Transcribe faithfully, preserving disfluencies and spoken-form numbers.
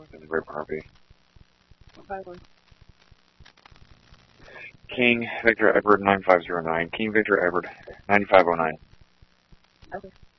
in the Great Harvey. Highway. King Victor Edward nine five zero nine. King Victor Edward nine five zero nine. Okay.